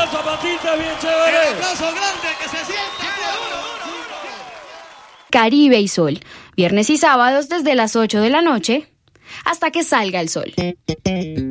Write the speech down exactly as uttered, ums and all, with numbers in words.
aplauso, Patita, bien chévere. Un aplauso grande, que se sienta. Caribe y Sol, viernes y sábados desde las ocho de la noche hasta que salga el sol.